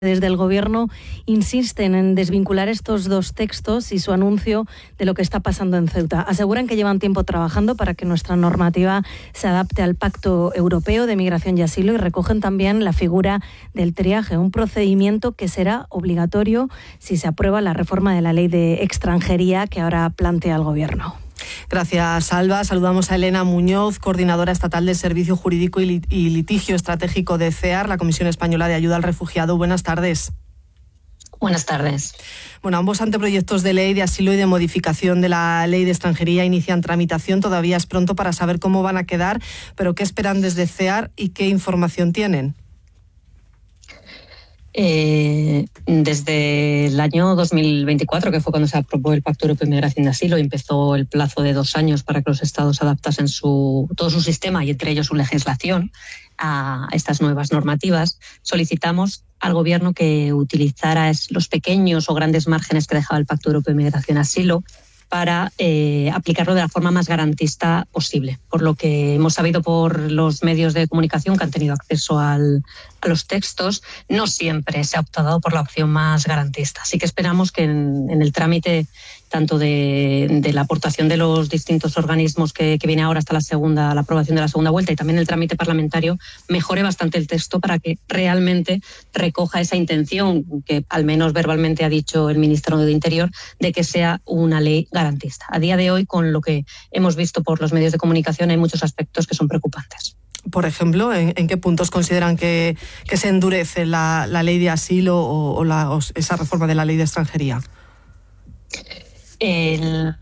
Desde el Gobierno insisten en desvincular estos dos textos y su anuncio de lo que está pasando en Ceuta. Aseguran que llevan tiempo trabajando para que nuestra normativa se adapte al Pacto Europeo de Migración y Asilo y recogen también la figura del triaje, un procedimiento que será obligatorio si se aprueba la reforma de la Ley de Extranjería que ahora plantea el Gobierno. Gracias, Alba. Saludamos a Elena Muñoz, coordinadora estatal de Servicio Jurídico y Litigio Estratégico de CEAR, la Comisión Española de Ayuda al Refugiado. Buenas tardes. Buenas tardes. Bueno, ambos anteproyectos de ley de asilo y de modificación de la Ley de Extranjería inician tramitación. Todavía es pronto para saber cómo van a quedar, pero ¿qué esperan desde CEAR y qué información tienen? Desde el año 2024, que fue cuando se aprobó el Pacto Europeo de Migración y Asilo, empezó el plazo de 2 años para que los Estados adaptasen todo su sistema y entre ellos su legislación a estas nuevas normativas. Solicitamos al Gobierno que utilizara los pequeños o grandes márgenes que dejaba el Pacto Europeo de Migración y Asilo para aplicarlo de la forma más garantista posible. Por lo que hemos sabido por los medios de comunicación que han tenido acceso a los textos, no siempre se ha optado por la opción más garantista. Así que esperamos que en el trámite tanto de la aportación de los distintos organismos que viene ahora hasta la aprobación de la segunda vuelta y también el trámite parlamentario mejore bastante el texto para que realmente recoja esa intención que al menos verbalmente ha dicho el ministro de Interior de que sea una ley garantista. A día de hoy, con lo que hemos visto por los medios de comunicación, hay muchos aspectos que son preocupantes. Por ejemplo, ¿en qué puntos consideran que se endurece la ley de asilo o esa reforma de la ley de extranjería? El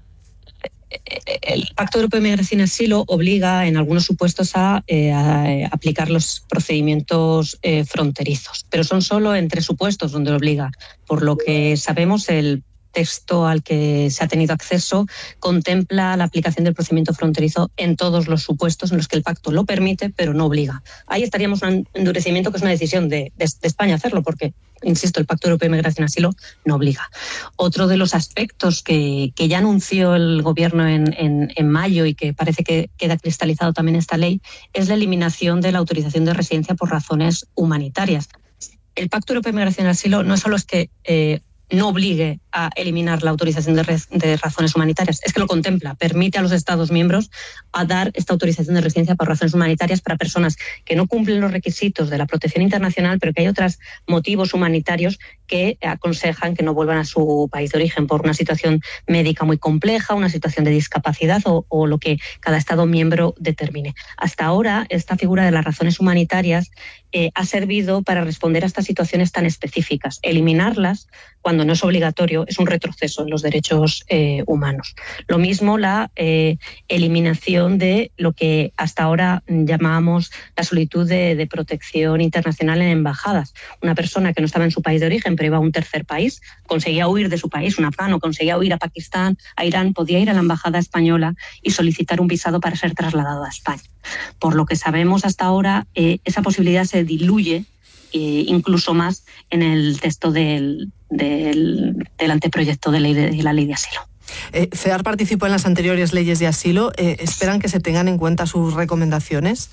Pacto Europeo de Migración y Asilo obliga en algunos supuestos a aplicar los procedimientos fronterizos, pero son solo en 3 supuestos donde lo obliga. Por lo que sabemos, el texto al que se ha tenido acceso contempla la aplicación del procedimiento fronterizo en todos los supuestos en los que el pacto lo permite, pero no obliga. Ahí estaríamos en un endurecimiento que es una decisión de España hacerlo, porque, insisto, el Pacto Europeo de Migración y Asilo no obliga. Otro de los aspectos que ya anunció el Gobierno en mayo y que parece que queda cristalizado también en esta ley es la eliminación de la autorización de residencia por razones humanitarias. El Pacto Europeo de Migración y Asilo no solo es que no obligue a eliminar la autorización de razones humanitarias, es que lo contempla, permite a los Estados miembros a dar esta autorización de residencia por razones humanitarias para personas que no cumplen los requisitos de la protección internacional, pero que hay otros motivos humanitarios que aconsejan que no vuelvan a su país de origen por una situación médica muy compleja, una situación de discapacidad o lo que cada Estado miembro determine. Hasta ahora, esta figura de las razones humanitarias ha servido para responder a estas situaciones tan específicas. Eliminarlas, cuando no es obligatorio, es un retroceso en los derechos humanos. Lo mismo la eliminación de lo que hasta ahora llamábamos la solicitud de protección internacional en embajadas. Una persona que no estaba en su país de origen, pero iba a un tercer país, conseguía huir de su país, un afgano, conseguía huir a Pakistán, a Irán, podía ir a la embajada española y solicitar un visado para ser trasladado a España. Por lo que sabemos hasta ahora, esa posibilidad se diluye incluso más en el texto del anteproyecto de ley de la ley de asilo. CEAR participó en las anteriores leyes de asilo. ¿Esperan que se tengan en cuenta sus recomendaciones?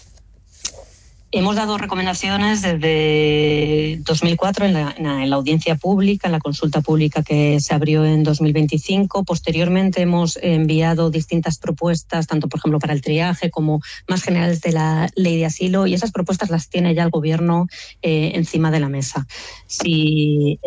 Hemos dado recomendaciones desde 2004 en la audiencia pública, en la consulta pública que se abrió en 2025. Posteriormente hemos enviado distintas propuestas, tanto por ejemplo para el triaje como más generales de la ley de asilo, y esas propuestas las tiene ya el Gobierno encima de la mesa. Si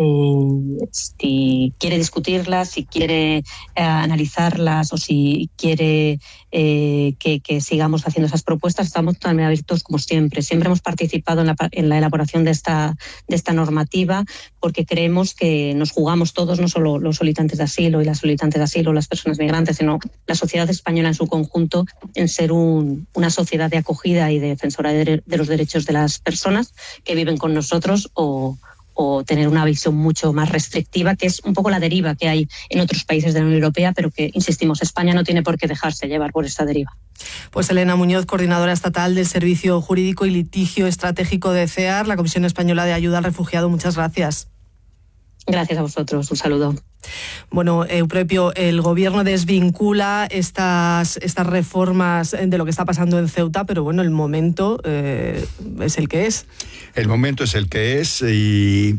quiere discutirlas, si quiere analizarlas o si quiere que sigamos haciendo esas propuestas, estamos también abiertos como siempre. Siempre hemos participado en la elaboración de esta normativa porque creemos que nos jugamos todos, no solo los solicitantes de asilo y las solicitantes de asilo, las personas migrantes, sino la sociedad española en su conjunto, en ser una sociedad de acogida y de defensora de los derechos de las personas que viven con nosotros o tener una visión mucho más restrictiva, que es un poco la deriva que hay en otros países de la Unión Europea, pero que, insistimos, España no tiene por qué dejarse llevar por esta deriva. Pues Elena Muñoz, coordinadora estatal del Servicio Jurídico y Litigio Estratégico de CEAR, la Comisión Española de Ayuda al Refugiado, muchas gracias. Gracias a vosotros, un saludo. Bueno, Eupropio, el gobierno desvincula estas reformas de lo que está pasando en Ceuta, pero bueno, el momento es el que es. El momento es el que es y